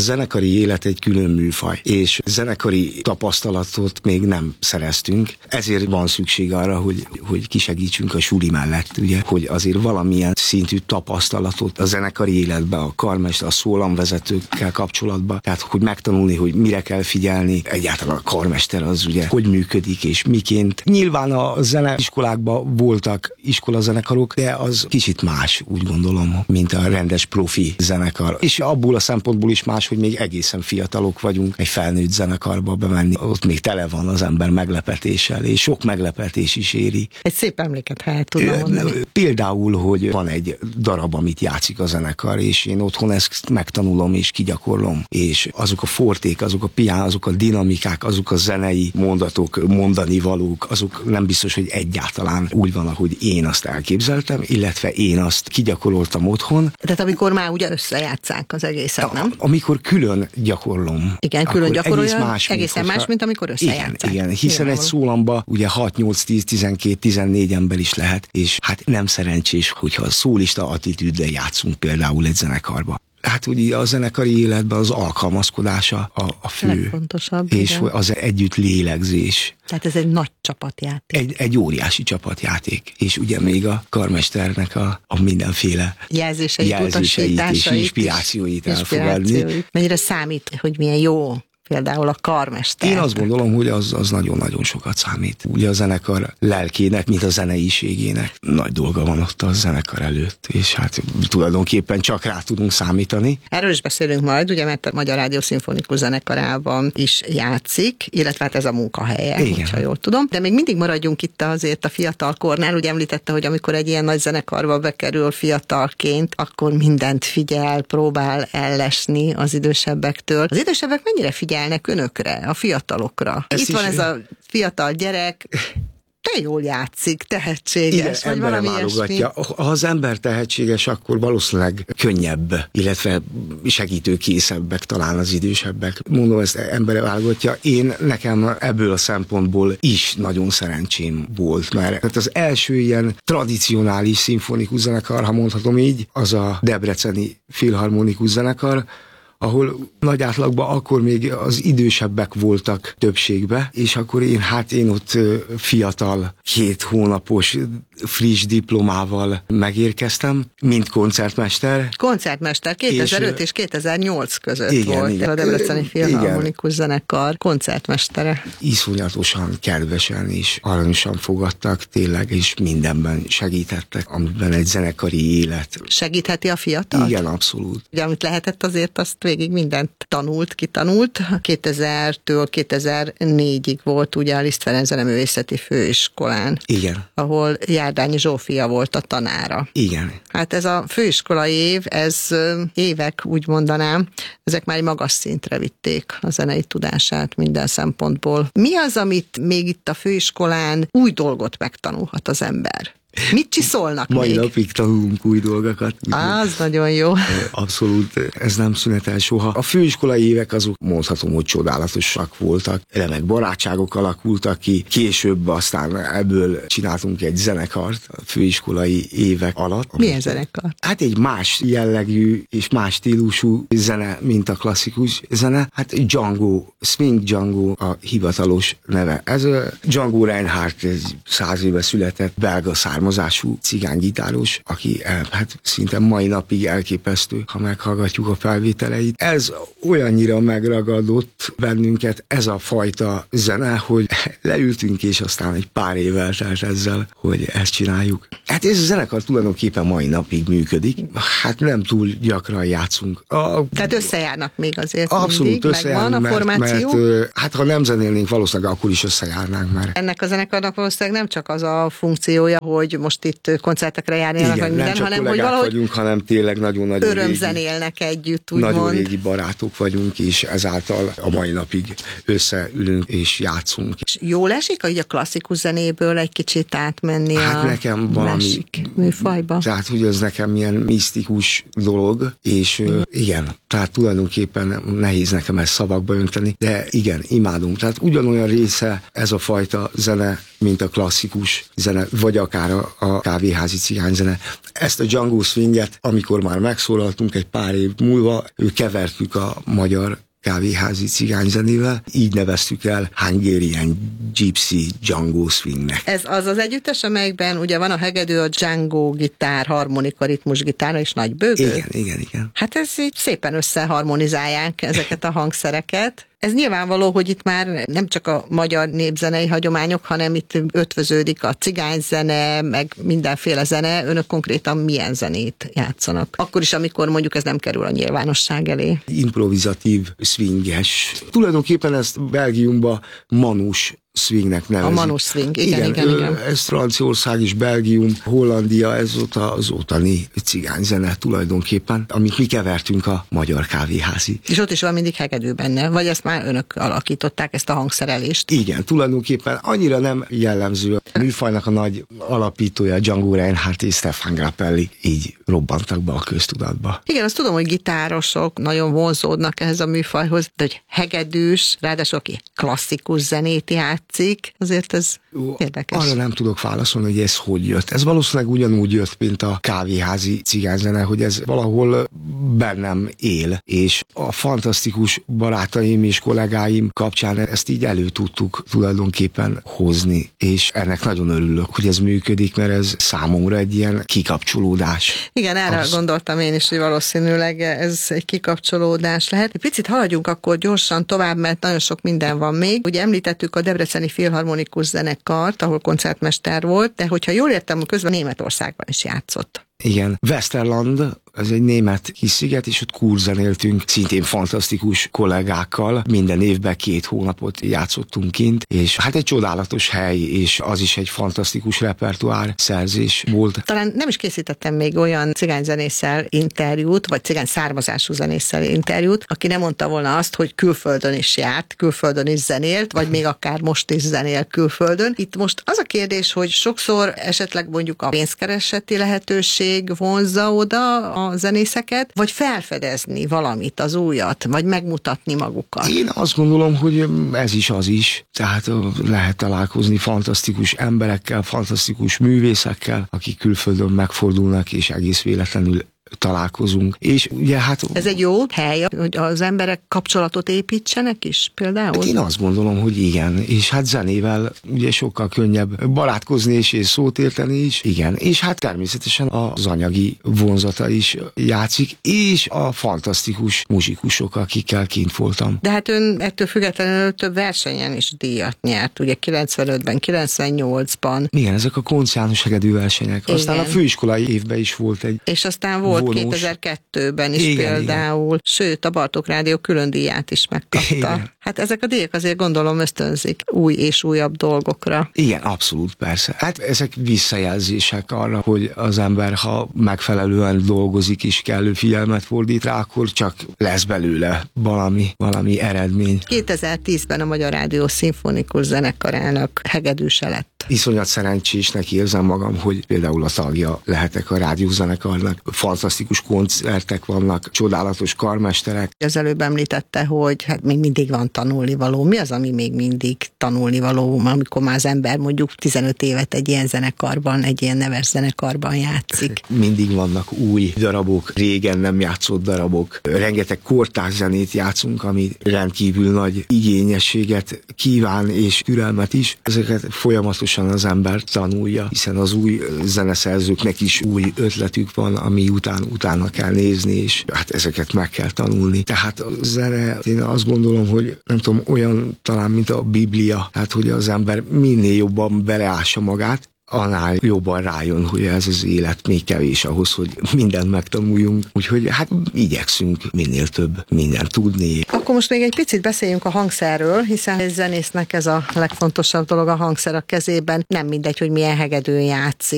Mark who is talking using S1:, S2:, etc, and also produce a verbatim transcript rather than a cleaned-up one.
S1: zenekari élet egy külön műfaj, és zenekari tapasztalatot még nem szereztünk, ezért van szükség arra, hogy, hogy kisegítsünk a suli mellett, ugye, hogy azért valamilyen szintű tapasztalatot a zenekari életbe, a karmester, a szólamvezetőkkel kapcsolatban, tehát hogy megtanulni, hogy mire kell figyelni, egyáltalán a karmester az ugye, hogy működik és miként. Nyilván a zeneiskolákban voltak iskolazenekarok, de az kicsit más, úgy gondolom, mint a rendes profi zenekar. És abból a szempontból is más, hogy még egészen fiatalok vagyunk egy felnőtt zenekarba bemenni. Ott még tele van az ember meglepetéssel, és sok meglepetés is éri.
S2: Egy szép emléket, ha el tudna mondani.
S1: Például, hogy van egy darab, amit játszik a zenekar, és én otthon ezt megtanulom és kigyakorlom, és azok a forték, azok a pián, azok a dinamikák, azok a zenei mondatok, mondani valók, azok nem biztos, hogy egyáltalán úgy van, ahogy én azt elképzeltem, illetve én azt kigyakoroltam otthon.
S2: Tehát amikor már ugye összejátszák az egészet, nem?
S1: Amikor külön gyakorlom.
S2: Igen, külön gyakorolja, egész más, egészen
S1: mint,
S2: más, mint amikor összejátszák.
S1: Igen, igen, hiszen igen, egy szólamba ugye hat, nyolc, tíz, tizenkét, tizennégy ember is lehet, és hát nem szerencsés, hogyha szólista attitűddel játszunk például egy zenekarba. Hát ugye a zenekari életben az alkalmazkodása a, a fő.
S2: Legfontosabb.
S1: És
S2: igen.
S1: az együtt lélegzés.
S2: Tehát ez egy nagy csapatjáték.
S1: Egy, egy óriási csapatjáték. És ugye még a karmesternek a, a mindenféle
S2: jelzéseit,
S1: jelzéseit és inspirációit elfogadni.
S2: Mennyire számít, hogy milyen jó például a karmester.
S1: Én azt gondolom, hogy az, az nagyon-nagyon sokat számít. Ugye a zenekar lelkének, mint a zeneiségének nagy dolga van ott a zenekar előtt, és hát tulajdonképpen csak rá tudunk számítani.
S2: Erről is beszélünk majd, ugye, mert a Magyar Rádió Szimfonikus Zenekarában is játszik, illetve hát ez a munkahelye, ha jól tudom. De még mindig maradjunk itt azért a fiatalkornál. Ugye említette, hogy amikor egy ilyen nagy zenekarba bekerül fiatalként, akkor mindent figyel, próbál ellesni az idősebbektől. Az idősebbek mennyire figyel önökre, a fiatalokra. Ezt Itt van ez a fiatal gyerek, te jól játszik, tehetséges,
S1: igen,
S2: vagy valami ilyesmi.
S1: Ha az ember tehetséges, akkor valószínűleg könnyebb, illetve segítőkészebbek talán az idősebbek. Mondom, ezt embere válogatja. Én nekem ebből a szempontból is nagyon szerencsém volt, mert az első ilyen tradicionális szimfonikus zenekar, ha mondhatom így, az a debreceni filharmonikus zenekar, ahol nagy átlagban akkor még az idősebbek voltak többségbe, és akkor én, hát én ott fiatal, két hónapos friss diplomával megérkeztem, mint koncertmester.
S2: Koncertmester, kétezer-öt és, és kétezer-nyolc között
S1: igen,
S2: volt
S1: igen,
S2: a Debreceni Filharmonikus Zenekar koncertmestere.
S1: Iszonyatosan kedvesen és aranyosan fogadtak, tényleg, és mindenben segítettek, amiben egy zenekari élet.
S2: Segítheti a fiatalt?
S1: Igen, abszolút.
S2: Ugye, amit lehetett, azért azt végig mindent tanult, kitanult. kétezertől kétezer-négyig volt ugye a Liszt Ferenc Zeneművészeti Főiskolán.
S1: Igen.
S2: Ahol Járdányi Zsófia volt a tanára.
S1: Igen.
S2: Hát ez a főiskolai év, ez évek, úgy mondanám, ezek már magas szintre vitték a zenei tudását minden szempontból. Mi az, amit még itt a főiskolán új dolgot megtanulhat az ember? Mit csiszolnak
S1: Mai
S2: még?
S1: napig tanulunk új dolgokat.
S2: Á, az nagyon jó.
S1: Abszolút, ez nem szünetel soha. A főiskolai évek azok mondhatom, hogy csodálatosak voltak. Remek barátságok alakultak ki. Később aztán ebből csináltunk egy zenekart a főiskolai évek alatt.
S2: Milyen zenekar?
S1: Hát egy más jellegű és más stílusú zene, mint a klasszikus zene. Hát Django, Swing Django a hivatalos neve. Ez a Django Reinhardt, egy száz éve született belga származású cigánygitáros, aki hát szinte mai napig elképesztő, ha meghallgatjuk a felvételeit. Ez olyannyira megragadott bennünket, ez a fajta zene, hogy leültünk, és aztán egy pár év eltelt ezzel, hogy ezt csináljuk. Hát ez a zenekar tulajdonképpen mai napig működik. Hát nem túl gyakran játszunk. A,
S2: Tehát összejárnak még azért
S1: abszolút
S2: mindig,
S1: összejárnak,
S2: megvan a formáció?
S1: Mert, mert hát ha nem zenélnénk, valószínűleg akkor is összejárnánk már.
S2: Ennek a zenekarnak valószínűleg nem csak az a funkciója, hogy most itt koncertekre járjanak,
S1: igen,
S2: vagy minden,
S1: nem csak
S2: hanem hogy valahogy
S1: vagyunk, hanem tényleg nagyon-nagyon
S2: örömzenélnek együtt, úgymond.
S1: Nagyon régi barátok vagyunk, és ezáltal a mai napig összeülünk és játszunk.
S2: És jól esik, hogy a klasszikus zenéből egy kicsit átmenni
S1: hát
S2: a
S1: nekem valami
S2: másik műfajba?
S1: Tehát, hogy ez nekem ilyen misztikus dolog, és mm. igen, tehát tulajdonképpen nehéz nekem ezt szavakba önteni, de igen, imádunk. Tehát ugyanolyan része ez a fajta zene, mint a klasszikus zene, vagy akár a, a kávéházi cigányzene. Ezt a Django Swinget, amikor már megszólaltunk egy pár év múlva, ő kevertük a magyar kávéházi cigányzenével, így neveztük el Hungarian Gypsy Django Swingnek.
S2: Ez az az együttes, amelyikben ugye van a hegedű, a Django gitár, harmonika, ritmus gitár és nagy bőgő?
S1: Igen, igen, igen.
S2: Hát ez így szépen összeharmonizálják ezeket a hangszereket. Ez nyilvánvaló, hogy itt már nem csak a magyar népzenei hagyományok, hanem itt ötvöződik a cigányzene, meg mindenféle zene. Önök konkrétan milyen zenét játszanak? Akkor is, amikor mondjuk ez nem kerül a nyilvánosság elé.
S1: Improvizatív, swinges. Tulajdonképpen ezt Belgiumban manus swingnek nevezik.
S2: A manus swing, igen, igen, igen. igen.
S1: Ez Franciaország és Belgium, Hollandia, ez ott az ottani cigányzene tulajdonképpen, amit mi kevertünk a magyar kávéházi.
S2: És ott is van mindig hegedű benne, vagy ezt már önök alakították, ezt a hangszerelést?
S1: Igen, tulajdonképpen annyira nem jellemző. A műfajnak a nagy alapítója Django Reinhardt és Stefan Grappelli így robbantak be a köztudatba.
S2: Igen, azt tudom, hogy gitárosok nagyon vonzódnak ehhez a műfajhoz, de hogy hegedűs, ráadásul aki klasszikus zenét játszik, azért ez Jó, érdekes.
S1: Arra nem tudok válaszolni, hogy ez hogy jött. Ez valószínűleg ugyanúgy jött, mint a kávéházi cigányzene, hogy ez valahol bennem él, és a fantasztikus barátaim és kollégáim kapcsán ezt így elő tudtuk tulajdonképpen hozni, és ennek nagyon örülök, hogy ez működik, mert ez számomra egy ilyen kikapcsolódás.
S2: Igen, erre az... gondoltam én is, hogy valószínűleg ez egy kikapcsolódás lehet. Egy picit haladjunk akkor gyorsan tovább, mert nagyon sok minden van még. Ugye említettük a Debreceni Filharmonikus Zenekart, ahol koncertmester volt, de hogyha jól értem, közben Németországban is játszott.
S1: Igen, Westerland, ez egy német kis sziget, és ott kurzenéltünk szintén fantasztikus kollégákkal. Minden évben két hónapot játszottunk kint, és hát egy csodálatos hely, és az is egy fantasztikus repertoár szerzés volt.
S2: Talán nem is készítettem még olyan cigányzenésszel interjút, vagy cigány származású zenésszel interjút, aki nem mondta volna azt, hogy külföldön is járt, külföldön is zenélt, vagy még akár most is zenél külföldön. Itt most az a kérdés, hogy sokszor esetleg mondjuk a pénzkereseti lehetőség vonzza oda a zenészeket, vagy felfedezni valamit, az újat, vagy megmutatni magukat?
S1: Én azt gondolom, hogy ez is az is. Tehát lehet találkozni fantasztikus emberekkel, fantasztikus művészekkel, akik külföldön megfordulnak, és egész véletlenül találkozunk. És ugye hát...
S2: Ez egy jó hely, hogy az emberek kapcsolatot építsenek is például?
S1: Hát én azt gondolom, hogy igen. És hát zenével ugye sokkal könnyebb barátkozni és, és szót érteni is. Igen. És hát természetesen az anyagi vonzata is játszik, és a fantasztikus muzsikusok, akikkel kint voltam.
S2: De hát ön ettől függetlenül több versenyen is díjat nyert. Ugye kilencvenötben, kilencvennyolcban.
S1: Igen, ezek a konciánus hegedű versenyek. Igen. Aztán a főiskolai évben is volt egy...
S2: És aztán volt Vonós. kétezer-kettőben is igen, például, igen. Sőt, a Bartók Rádió külön díját is megkapta. Igen. Hát ezek a díjak azért gondolom ösztönzik új és újabb dolgokra.
S1: Igen, abszolút, persze. Hát ezek visszajelzések arra, hogy az ember, ha megfelelően dolgozik és kellő figyelmet fordít rá, akkor csak lesz belőle valami, valami eredmény.
S2: kétezer-tízben a Magyar Rádió Szimfonikus Zenekarának hegedűse lett.
S1: Iszonyat szerencsésnek érzem magam, hogy például a tagja lehetek a rádiózenekarnak. Fantasztikus koncertek vannak, csodálatos karmesterek.
S2: Az előbb említette, hogy hát még mindig van tanulnivaló. Mi az, ami még mindig tanulnivaló, amikor már az ember mondjuk tizenöt évet egy ilyen zenekarban, egy ilyen neves zenekarban játszik?
S1: Mindig vannak új darabok, régen nem játszott darabok. Rengeteg kortárs zenét játszunk, ami rendkívül nagy igényességet kíván és türelmet is. Ezeket folyamatosan az ember tanulja, hiszen az új zeneszerzőknek is új ötletük van, ami után utána kell nézni, és hát ezeket meg kell tanulni. Tehát a zene, én azt gondolom, hogy nem tudom, olyan talán, mint a Biblia, tehát hogy az ember minél jobban beleássa magát, annál jobban rájön, hogy ez az élet még kevés ahhoz, hogy mindent megtanuljunk. Úgyhogy hát igyekszünk minél több mindent tudni.
S2: Akkor most még egy picit beszéljünk a hangszerről, hiszen egy zenésznek ez a legfontosabb dolog, a hangszer a kezében. Nem mindegy, hogy milyen hegedűn játszik.